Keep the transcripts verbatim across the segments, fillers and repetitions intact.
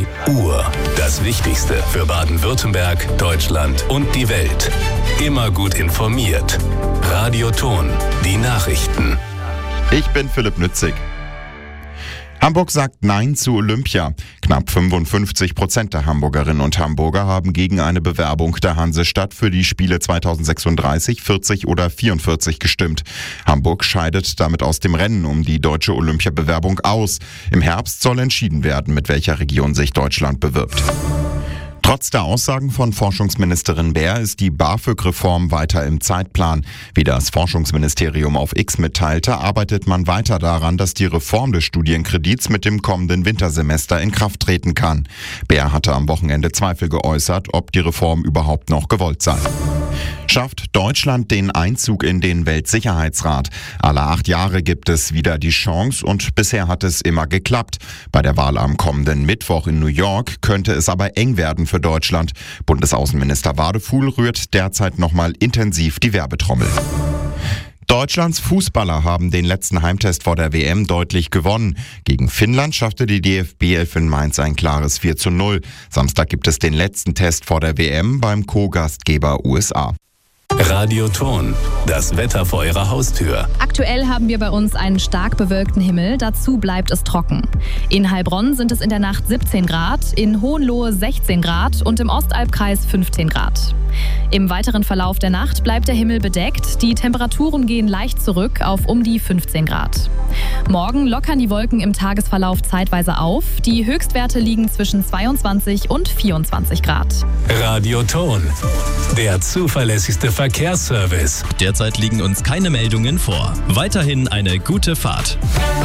zwei Uhr. Das Wichtigste für Baden-Württemberg, Deutschland und die Welt. Immer gut informiert. Radioton, die Nachrichten. Ich bin Philipp Nützig. Hamburg sagt Nein zu Olympia. Knapp fünfundfünfzig Prozent der Hamburgerinnen und Hamburger haben gegen eine Bewerbung der Hansestadt für die Spiele zweitausendsechsunddreißig, vierzig oder vierundvierzig gestimmt. Hamburg scheidet damit aus dem Rennen um die deutsche Olympiabewerbung aus. Im Herbst soll entschieden werden, mit welcher Region sich Deutschland bewirbt. Trotz der Aussagen von Forschungsministerin Baer ist die BAföG-Reform weiter im Zeitplan. Wie das Forschungsministerium auf X mitteilte, arbeitet man weiter daran, dass die Reform des Studienkredits mit dem kommenden Wintersemester in Kraft treten kann. Baer hatte am Wochenende Zweifel geäußert, ob die Reform überhaupt noch gewollt sei. Schafft Deutschland den Einzug in den Weltsicherheitsrat? Alle acht Jahre gibt es wieder die Chance und bisher hat es immer geklappt. Bei der Wahl am kommenden Mittwoch in New York könnte es aber eng werden für Deutschland. Bundesaußenminister Wadefuhl rührt derzeit nochmal intensiv die Werbetrommel. Deutschlands Fußballer haben den letzten Heimtest vor der W M deutlich gewonnen. Gegen Finnland schaffte die D F B elf in Mainz ein klares vier zu null. Samstag gibt es den letzten Test vor der W M beim Co-Gastgeber U S A. Radioton, das Wetter vor Ihrer Haustür. Aktuell haben wir bei uns einen stark bewölkten Himmel, dazu bleibt es trocken. In Heilbronn sind es in der Nacht siebzehn Grad, in Hohenlohe sechzehn Grad und im Ostalbkreis fünfzehn Grad. Im weiteren Verlauf der Nacht bleibt der Himmel bedeckt, die Temperaturen gehen leicht zurück auf um die fünfzehn Grad. Morgen lockern die Wolken im Tagesverlauf zeitweise auf, die Höchstwerte liegen zwischen zweiundzwanzig und vierundzwanzig Grad. Radioton, der zuverlässigste Verkehrsservice. Derzeit liegen uns keine Meldungen vor. Weiterhin eine gute Fahrt.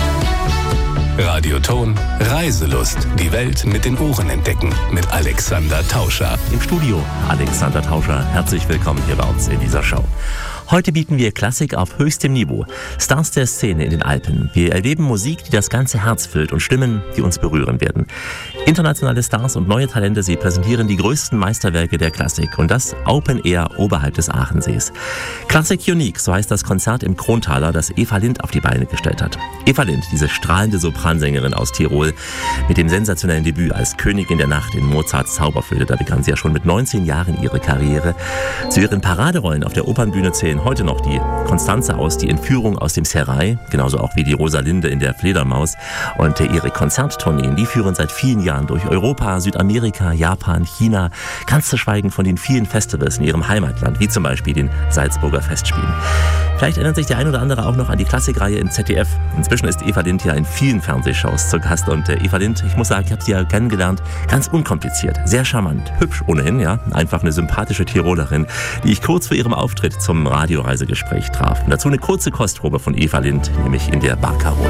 Radioton, Reiselust. Die Welt mit den Ohren entdecken. Mit Alexander Tauscher. Im Studio Alexander Tauscher. Herzlich willkommen hier bei uns in dieser Show. Heute bieten wir Klassik auf höchstem Niveau. Stars der Szene in den Alpen. Wir erleben Musik, die das ganze Herz füllt und Stimmen, die uns berühren werden. Internationale Stars und neue Talente, sie präsentieren die größten Meisterwerke der Klassik. Und das Open Air oberhalb des Aachensees. Classic Unique, so heißt das Konzert im Krontaler, das Eva Lind auf die Beine gestellt hat. Eva Lind, diese strahlende Sopransängerin aus Tirol, mit dem sensationellen Debüt als Königin der Nacht in Mozarts Zauberflöte. Da begann sie ja schon mit neunzehn Jahren ihre Karriere. Zu ihren Paraderollen auf der Opernbühne zählen heute noch die Constanze aus Die Entführung aus dem Serail, genauso auch wie die Rosalinde in der Fledermaus. Und ihre Konzerttourneen, die führen seit vielen Jahren durch Europa, Südamerika, Japan, China, ganz zu schweigen von den vielen Festivals in ihrem Heimatland, wie zum Beispiel den Salzburger Festspielen. Vielleicht erinnert sich der ein oder andere auch noch an die Klassikreihe im Z D F. Inzwischen ist Eva Lind ja in vielen Fernsehshows zu Gast. Und äh, Eva Lind, ich muss sagen, ich habe sie ja kennengelernt, ganz unkompliziert, sehr charmant, hübsch ohnehin, ja, einfach eine sympathische Tirolerin, die ich kurz vor ihrem Auftritt zum Radioreisegespräch traf. Und dazu eine kurze Kostprobe von Eva Lind, nämlich in der Barcarolle.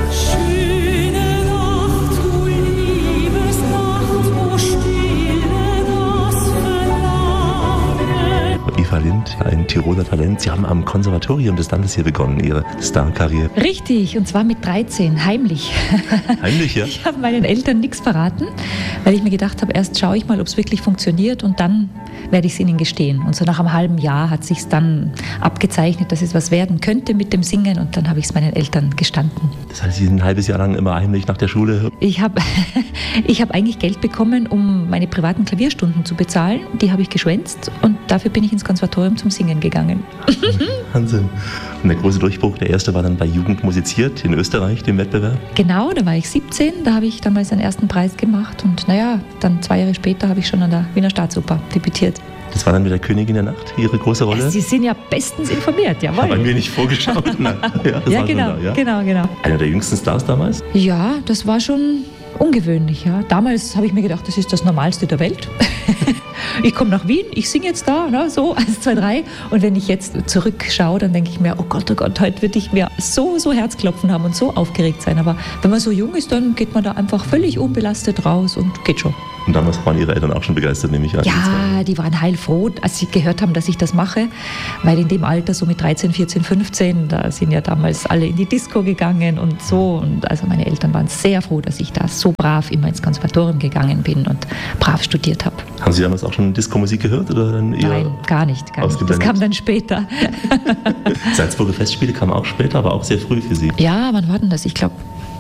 Eva Lind, ein Tiroler Talent. Sie haben am Konservatorium des Landes hier begonnen, Ihre Starkarriere. Richtig, und zwar mit dreizehn, heimlich. Heimlich, ja? Ich habe meinen Eltern nichts verraten, weil ich mir gedacht habe, erst schaue ich mal, ob es wirklich funktioniert und dann werde ich es ihnen gestehen. Und so nach einem halben Jahr hat sich dann abgezeichnet, dass es was werden könnte mit dem Singen und dann habe ich es meinen Eltern gestanden. Das heißt, Sie sind ein halbes Jahr lang immer heimlich nach der Schule? Ich habe ich hab eigentlich Geld bekommen, um meine privaten Klavierstunden zu bezahlen. Die habe ich geschwänzt und dafür bin ich ins Konservatorium zum Singen gegangen. Wahnsinn. Und der große Durchbruch, der erste war dann bei Jugend musiziert in Österreich, dem Wettbewerb? Genau, da war ich siebzehn, da habe ich damals einen ersten Preis gemacht und naja, dann zwei Jahre später habe ich schon an der Wiener Staatsoper debütiert. Das war dann mit der Königin der Nacht, Ihre große Rolle? Ja, Sie sind ja bestens informiert, jawohl. Haben wir nicht vorgeschaut. Na, ja, das ja, war genau, da, ja, genau, genau. Einer der jüngsten Stars damals? Ja, das war schon ungewöhnlich. Ja. Damals habe ich mir gedacht, das ist das Normalste der Welt. Ich komme nach Wien, ich singe jetzt da, ne, so, eins, zwei, drei. Und wenn ich jetzt zurückschaue, dann denke ich mir, oh Gott, oh Gott, heute würde ich mir so, so Herzklopfen haben und so aufgeregt sein. Aber wenn man so jung ist, dann geht man da einfach völlig unbelastet raus und geht schon. Und damals waren Ihre Eltern auch schon begeistert, nehme ich an. Ja, die waren heilfroh, als sie gehört haben, dass ich das mache. Weil in dem Alter, so mit dreizehn, vierzehn, fünfzehn, da sind ja damals alle in die Disco gegangen und so. Und also meine Eltern waren sehr froh, dass ich da so brav immer ins Konservatorium gegangen bin und brav studiert habe. Haben Sie damals auch schon Disco-Musik gehört? Oder dann eher Nein, gar nicht. Gar nicht. Das kam dann später. Salzburger Festspiele kamen auch später, aber auch sehr früh für Sie. Ja, wann war denn das? Ich glaube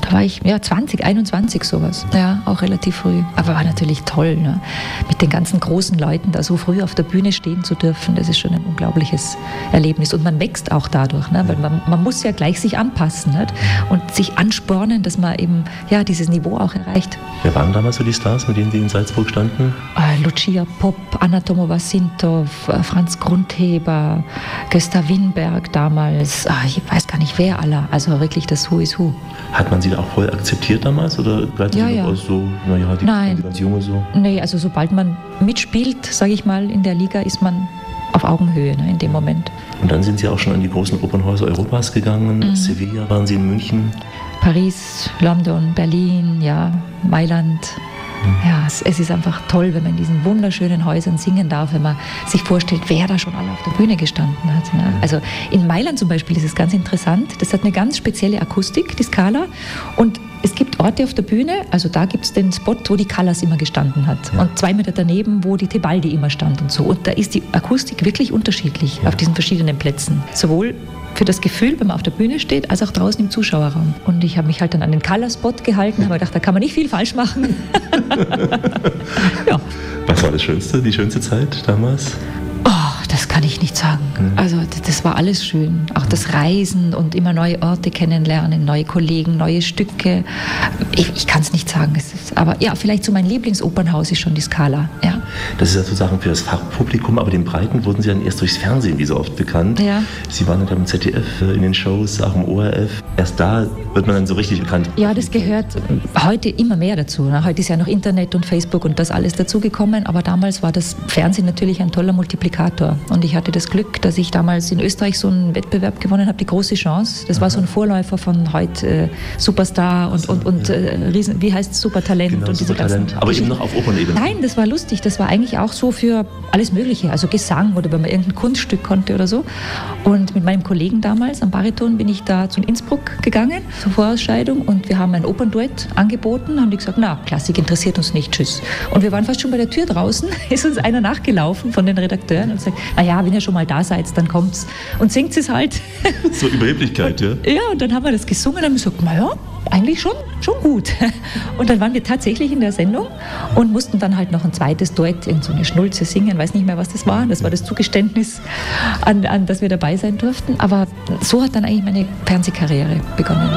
Da war ich ja zwanzig, einundzwanzig sowas. Ja, auch relativ früh. Aber war natürlich toll, ne? Mit den ganzen großen Leuten da so früh auf der Bühne stehen zu dürfen. Das ist schon ein unglaubliches Erlebnis. Und man wächst auch dadurch, ne? Weil man, man muss ja gleich sich anpassen, ne? Und sich anspornen, dass man eben ja, dieses Niveau auch erreicht. Wer waren damals so die Stars, mit denen Sie in Salzburg standen? Äh, Lucia Popp, Anna Tomova-Sintow, äh, Franz Grundheber, Gösta Winberg damals. Ah, ich weiß gar nicht wer aller. Also wirklich das Who is Who. Hat man Sie da auch voll akzeptiert damals? Oder bleibt ja, Sie ja. noch aus so, naja, die, Nein. die ganz Junge so? Nee, also sobald man mitspielt, sage ich mal, in der Liga, ist man auf Augenhöhe, ne, in dem Moment. Und dann sind Sie auch schon an die großen Opernhäuser Europas gegangen. Mhm. Sevilla, waren Sie in München? Paris, London, Berlin, ja, Mailand. Ja, es, es ist einfach toll, wenn man in diesen wunderschönen Häusern singen darf, wenn man sich vorstellt, wer da schon alle auf der Bühne gestanden hat. Ne? Also in Mailand zum Beispiel ist es ganz interessant, das hat eine ganz spezielle Akustik, die Scala, und es gibt Orte auf der Bühne, also da gibt es den Spot, wo die Callas immer gestanden hat, ja. Und zwei Meter daneben, wo die Tebaldi immer stand und so. Und da ist die Akustik wirklich unterschiedlich, ja, auf diesen verschiedenen Plätzen. Sowohl für das Gefühl, wenn man auf der Bühne steht, als auch draußen im Zuschauerraum. Und ich habe mich halt dann an den Color-Spot gehalten, habe gedacht, da kann man nicht viel falsch machen. Ja. Was war das Schönste, die schönste Zeit damals? Oh, das kann ich nicht sagen. Also das war alles schön. Auch das Reisen und immer neue Orte kennenlernen, neue Kollegen, neue Stücke. Ich, ich kann es nicht sagen. Es ist, aber ja, vielleicht so mein Lieblingsopernhaus ist schon die Scala. Ja. Das ist ja sozusagen für das Fachpublikum, aber den Breiten wurden Sie dann erst durchs Fernsehen wie so oft bekannt. Ja. Sie waren dann im Z D F, in den Shows, auch im O R F. Erst da wird man dann so richtig bekannt. Ja, das gehört heute immer mehr dazu. Ne? Heute ist ja noch Internet und Facebook und das alles dazugekommen, aber damals war das Fernsehen natürlich ein toller Multiplikator. Und ich hatte das Glück, dass ich damals in Österreich so einen Wettbewerb gewonnen habe, die große Chance. Das war so ein Vorläufer von heute äh, Superstar und, und, und äh, Riesen, wie heißt es, Supertalent. Genau, und diese Supertalent. Aber eben noch auf Opernebene. Nein, das war lustig. Das war eigentlich auch so für alles Mögliche. Also Gesang oder wenn man irgendein Kunststück konnte oder so. Und mit meinem Kollegen damals am Bariton bin ich da zu Innsbruck gegangen zur Vorausscheidung und wir haben ein Opernduett angeboten. Haben die gesagt, na, Klassik interessiert uns nicht, tschüss. Und wir waren fast schon bei der Tür draußen, ist uns einer nachgelaufen von den Redakteuren und sagt, naja, wenn ihr schon mal da seid, dann kommt's. Und singt es halt. So Überheblichkeit, ja? Ja, und dann haben wir das gesungen und haben gesagt, naja, eigentlich schon, schon gut. Und dann waren wir tatsächlich in der Sendung und mussten dann halt noch ein zweites Duett, irgend so eine Schnulze singen, weiß nicht mehr, was das war. Das war das Zugeständnis, an, an dass wir dabei sein durften. Aber so hat dann eigentlich meine Fernsehkarriere begonnen.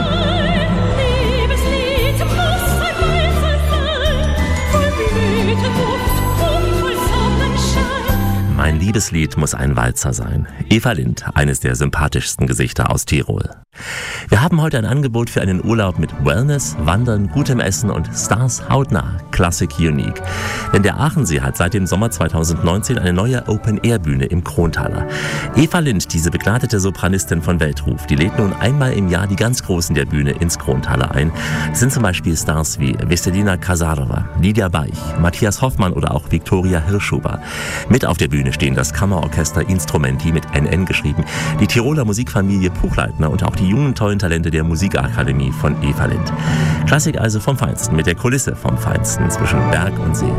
Mein Liebeslied muss ein Walzer sein. Eva Lind, eines der sympathischsten Gesichter aus Tirol. Wir haben heute ein Angebot für einen Urlaub mit Wellness, Wandern, gutem Essen und Stars hautnah. Classic Unique. Denn der Aachensee hat seit dem Sommer zweitausendneunzehn eine neue Open-Air-Bühne im Krontaler. Eva Lind, diese begleitete Sopranistin von Weltruf, die lädt nun einmal im Jahr die ganz Großen der Bühne ins Krontaler ein. Das sind zum Beispiel Stars wie Vesselina Kasarova, Lydia Beich, Matthias Hoffmann oder auch Viktoria Hirschhuber. Mit auf der Bühne stehen das Kammerorchester Instrumenti mit N N geschrieben, die Tiroler Musikfamilie Puchleitner und auch die jungen tollen Talente der Musikakademie von Eva Lind. Klassik also vom Feinsten, mit der Kulisse vom Feinsten zwischen Berg und See.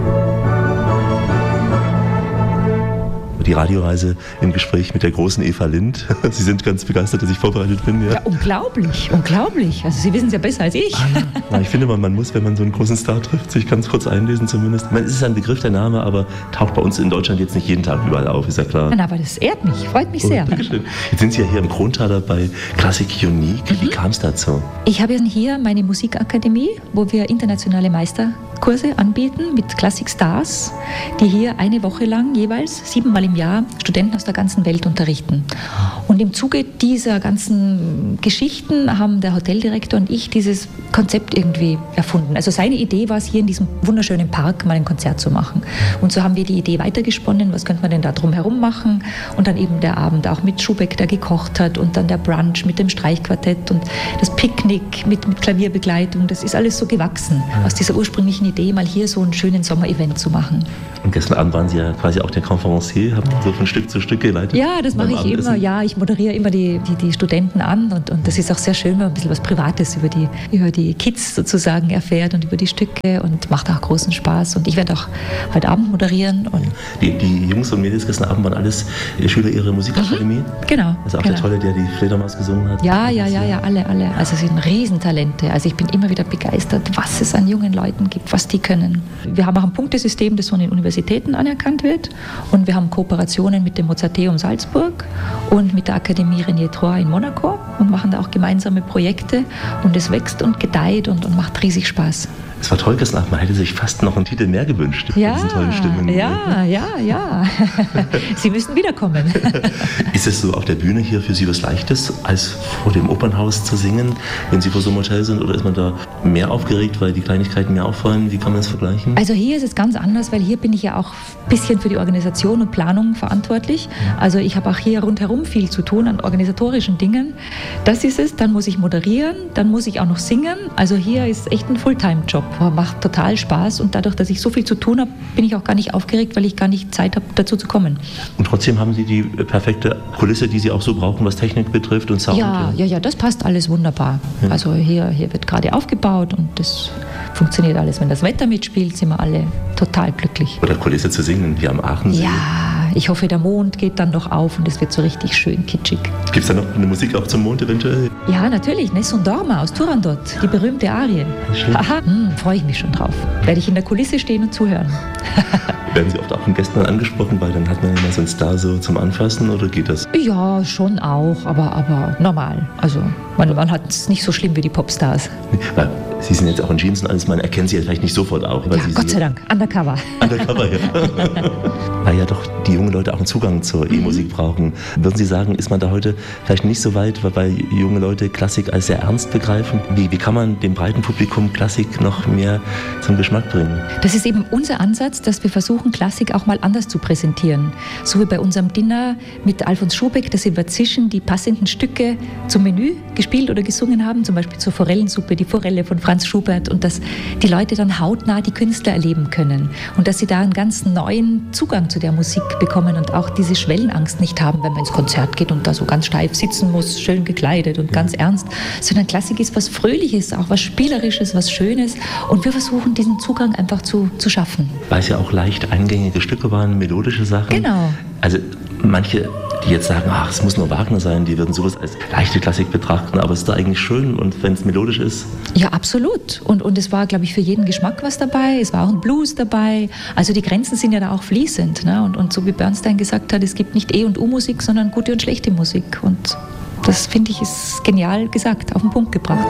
Die Radioreise im Gespräch mit der großen Eva Lind. Sie sind ganz begeistert, dass ich vorbereitet bin. Ja, ja unglaublich, unglaublich. Also Sie wissen es ja besser als ich. Ah, na, ich finde, man, man muss, wenn man so einen großen Star trifft, sich ganz kurz einlesen zumindest. Ich meine, es ist ein Begriff, der Name, aber taucht bei uns in Deutschland jetzt nicht jeden Tag überall auf, ist ja klar. Na, aber das ehrt mich, freut mich sehr. Oh, Dankeschön. Jetzt sind Sie ja hier im Krontaler bei Classic Unique. Wie mhm. kam es dazu? Ich habe hier meine Musikakademie, wo wir internationale Meisterkurse anbieten mit Classic Stars, die hier eine Woche lang jeweils siebenmal im Jahr Studenten aus der ganzen Welt unterrichten. Und im Zuge dieser ganzen Geschichten haben der Hoteldirektor und ich dieses Konzept irgendwie erfunden. Also seine Idee war es, hier in diesem wunderschönen Park mal ein Konzert zu machen. Und so haben wir die Idee weitergesponnen, was könnte man denn da drumherum machen? Und dann eben der Abend auch mit Schubeck, der gekocht hat, und dann der Brunch mit dem Streichquartett und das Picknick mit, mit Klavierbegleitung. Das ist alles so gewachsen aus dieser ursprünglichen Idee, mal hier so einen schönen Sommer-Event zu machen. Und gestern Abend waren Sie ja quasi auch der Conferencier, haben so von Stück zu Stück geleitet. Ja, das mache ich immer. Ja, ich moderiere immer die, die, die Studenten an und, und das ist auch sehr schön, wenn man ein bisschen was Privates über die, über die Kids sozusagen erfährt und über die Stücke und macht auch großen Spaß. Und ich werde auch heute Abend moderieren. Und die, die Jungs und Mädels gestern Abend waren alles Schüler Ihrer Musikakademie? Mhm, genau. Also auch genau. der Tolle, der die Fledermaus gesungen hat? Ja, ja, ja, ja, alle, alle. Also es sind Riesentalente. Also ich bin immer wieder begeistert, was es an jungen Leuten gibt, was die können. Wir haben auch ein Punktesystem, das von den Universitäten anerkannt wird. Und wir haben Kooperationen mit dem Mozarteum Salzburg und mit der Akademie René Trois in Monaco und machen da auch gemeinsame Projekte. Und es wächst und gedeiht und, und macht riesig Spaß. Es war toll gestern Abend, man hätte sich fast noch einen Titel mehr gewünscht. Ja, diesen tollen Stimmen. ja, ja, ja. Sie müssen wiederkommen. Ist es so auf der Bühne hier für Sie was Leichtes, als vor dem Opernhaus zu singen, wenn Sie vor so einem Hotel sind? Oder ist man da mehr aufgeregt, weil die Kleinigkeiten mehr auffallen? Wie kann man das vergleichen? Also hier ist es ganz anders, weil hier bin ich ja auch ein bisschen für die Organisation und Planung verantwortlich. Also ich habe auch hier rundherum viel zu tun an organisatorischen Dingen. Das ist es. Dann muss ich moderieren, dann muss ich auch noch singen. Also hier ist echt ein Fulltime-Job. Macht total Spaß und dadurch, dass ich so viel zu tun habe, bin ich auch gar nicht aufgeregt, weil ich gar nicht Zeit habe, dazu zu kommen. Und trotzdem haben Sie die perfekte Kulisse, die Sie auch so brauchen, was Technik betrifft und Sound? Ja, ja, ja, das passt alles wunderbar. Ja. Also hier, hier wird gerade aufgebaut und das funktioniert alles. Wenn das Wetter mitspielt, sind wir alle total glücklich. Oder Kulisse zu singen, hier am Aachensee. Ja, ich hoffe, der Mond geht dann noch auf und es wird so richtig schön kitschig. Gibt es da noch eine Musik auch zum Mond eventuell? Ja, natürlich. Nessun Dorma aus Turandot, die berühmte Arie. Aha, hm, freue ich mich schon drauf. Werde ich in der Kulisse stehen und zuhören. Werden Sie oft auch von Gästen angesprochen, weil dann hat man immer so einen Star so zum Anfassen oder geht das? Ja, schon auch, aber, aber normal. Also man, man hat es nicht so schlimm wie die Popstars. Weil Sie sind jetzt auch in Jeans und alles, man erkennt Sie ja vielleicht nicht sofort auch. Weil ja, Sie Gott sei Dank, undercover. Undercover, ja. Weil ja doch die jungen Leute auch einen Zugang zur E-Musik mhm. brauchen. Würden Sie sagen, ist man da heute vielleicht nicht so weit, weil junge Leute Klassik als sehr ernst begreifen? Wie, wie kann man dem breiten Publikum Klassik noch mehr zum Geschmack bringen? Das ist eben unser Ansatz, dass wir versuchen, Klassik auch mal anders zu präsentieren. So wie bei unserem Dinner mit Alfons Schubeck, dass wir dazwischen die passenden Stücke zum Menü gespielt oder gesungen haben, zum Beispiel zur Forellensuppe, die Forelle von Franz Schubert, und dass die Leute dann hautnah die Künstler erleben können und dass sie da einen ganz neuen Zugang zu der Musik bekommen und auch diese Schwellenangst nicht haben, wenn man ins Konzert geht und da so ganz steif sitzen muss, schön gekleidet und ganz ernst, sondern Klassik ist was Fröhliches, auch was Spielerisches, was Schönes, und wir versuchen, diesen Zugang einfach zu, zu schaffen. Weil es ja auch leicht eingängige Stücke waren, melodische Sachen. Genau. Also manche, die jetzt sagen, ach, es muss nur Wagner sein, die würden sowas als leichte Klassik betrachten, aber es ist da eigentlich schön, und wenn es melodisch ist? Ja, absolut. Und, und es war, glaube ich, für jeden Geschmack was dabei. Es war auch ein Blues dabei. Also die Grenzen sind ja da auch fließend. Ne? Und, und so wie Bernstein gesagt hat, es gibt nicht E- und U-Musik, sondern gute und schlechte Musik. Und das, finde ich, ist genial gesagt, auf den Punkt gebracht.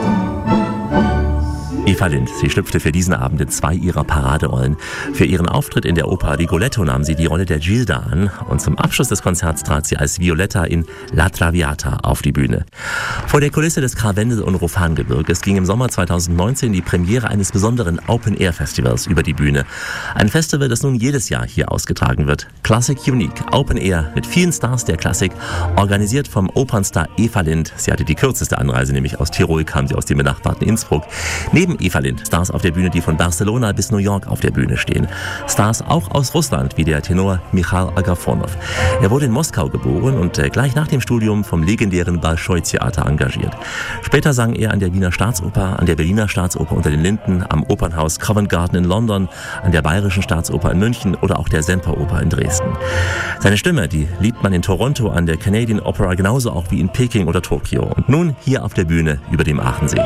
Eva Lind, sie schlüpfte für diesen Abend in zwei ihrer Paraderollen. Für ihren Auftritt in der Oper Rigoletto nahm sie die Rolle der Gilda an, und zum Abschluss des Konzerts trat sie als Violetta in La Traviata auf die Bühne. Vor der Kulisse des Karwendel- und Rofangebirges ging im Sommer zweitausendneunzehn die Premiere eines besonderen Open-Air-Festivals über die Bühne. Ein Festival, das nun jedes Jahr hier ausgetragen wird. Classic Unique, Open Air mit vielen Stars der Klassik, organisiert vom Opernstar Eva Lind. Sie hatte die kürzeste Anreise, nämlich aus Tirol kam sie aus dem benachbarten Innsbruck. Neben Eva Lind Stars auf der Bühne, die von Barcelona bis New York auf der Bühne stehen. Stars auch aus Russland, wie der Tenor Michail Agafonov. Er wurde in Moskau geboren und äh, gleich nach dem Studium vom legendären Bolschoi-Theater engagiert. Später sang er an der Wiener Staatsoper, an der Berliner Staatsoper unter den Linden, am Opernhaus Covent Garden in London, an der Bayerischen Staatsoper in München oder auch der Semperoper in Dresden. Seine Stimme, die liebt man in Toronto an der Canadian Opera genauso auch wie in Peking oder Tokio. Und nun hier auf der Bühne über dem Aachensee.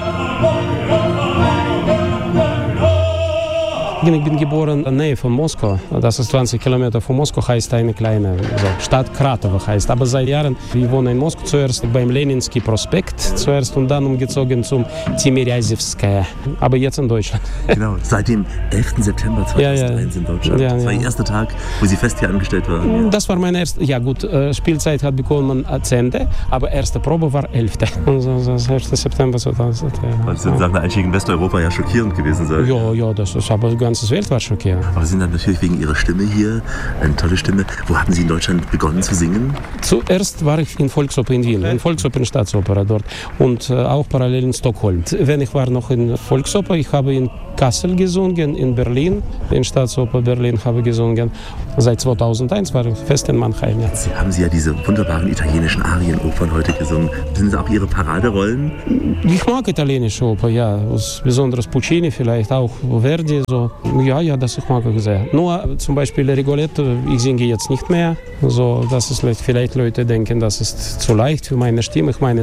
Ich bin geboren in der Nähe von Moskau. Das ist zwanzig Kilometer von Moskau, heißt eine kleine so, Stadt, Kratow heißt. Aber seit Jahren, wir wohnen in Moskau, zuerst beim Leninski Prospekt zuerst und dann umgezogen zum Timiryazevskaya. Aber jetzt in Deutschland. Genau, seit dem elften September zweitausendeins ja, ja. in Deutschland. Ja, das war ja. Ihr erster Tag, wo Sie fest hier angestellt waren. Ja. Das war mein erster, ja gut, Spielzeit hat begonnen zehnte, aber erste Probe war elfte Also das erste September zweitausend. Ja. Das ist nach der Einstieg in Westeuropa ja schockierend gewesen sein. Ja, ja, das ist aber ganz Das Welt war schockierend. Aber Sie sind dann natürlich wegen Ihrer Stimme hier, eine tolle Stimme. Wo haben Sie in Deutschland begonnen zu singen? Zuerst war ich in Volksoper in Wien, in Volksoper Staatsoper dort und äh, auch parallel in Stockholm. Wenn ich war noch in Volksoper, ich habe in Kassel gesungen, in Berlin, in Staatsoper Berlin habe ich gesungen. Seit zweitausendeins war ich fest in Mannheim. Ja. Jetzt haben Sie ja diese wunderbaren italienischen Arienopern heute gesungen. Sind das auch Ihre Paraderollen? Ich mag italienische Oper, ja. Besonders Puccini, vielleicht auch Verdi. So. Ja, ja, das ich mag ich sehr. Nur zum Beispiel Rigoletto, ich singe jetzt nicht mehr. So, das ist vielleicht Leute denken, das ist zu leicht für meine Stimme. Ich meine,